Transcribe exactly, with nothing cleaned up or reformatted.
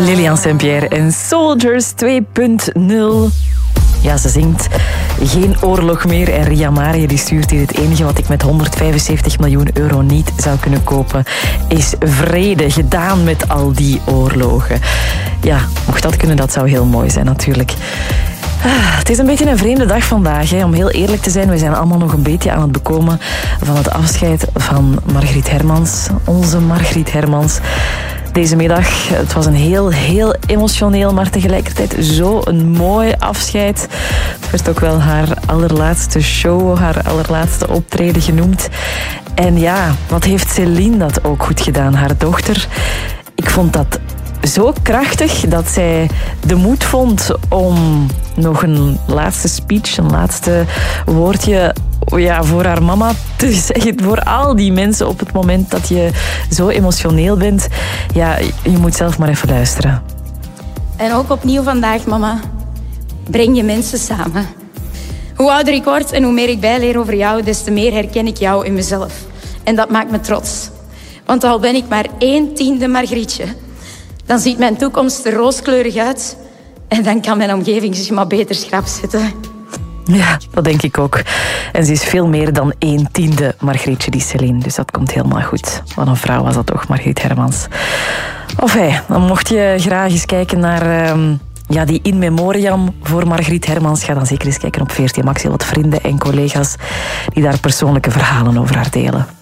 Lilian Saint-Pierre en Soldiers twee punt nul. Ja, ze zingt geen oorlog meer. En Ria Mare die stuurt hier: het enige wat ik met honderdvijfenzeventig miljoen euro niet zou kunnen kopen is vrede, gedaan met al die oorlogen. Ja, mocht dat kunnen, dat zou heel mooi zijn natuurlijk. Ah, het is een beetje een vreemde dag vandaag, hè. Om heel eerlijk te zijn. We zijn allemaal nog een beetje aan het bekomen van het afscheid van Margriet Hermans. Onze Margriet Hermans. Deze middag, het was een heel, heel emotioneel, maar tegelijkertijd zo een mooi afscheid. Het werd ook wel haar allerlaatste show, haar allerlaatste optreden genoemd. En ja, wat heeft Céline dat ook goed gedaan, haar dochter. Ik vond dat zo krachtig dat zij de moed vond om nog een laatste speech, een laatste woordje, ja, voor haar mama te zeggen. Voor al die mensen op het moment dat je zo emotioneel bent. Ja, je moet zelf maar even luisteren. En ook opnieuw vandaag, mama, breng je mensen samen. Hoe ouder ik word en hoe meer ik bijleer over jou, des te meer herken ik jou in mezelf. En dat maakt me trots. Want al ben ik maar één tiende Margrietje, dan ziet mijn toekomst er rooskleurig uit. En dan kan mijn omgeving zich maar beter schrap zetten. Ja, dat denk ik ook. En ze is veel meer dan één tiende Margrietje, die Céline. Dus dat komt helemaal goed. Wat een vrouw was dat toch, Margriet Hermans. Of hey, dan mocht je graag eens kijken naar um, ja, die in memoriam voor Margriet Hermans. Ga dan zeker eens kijken op V R T Max. Heel wat vrienden en collega's die daar persoonlijke verhalen over haar delen.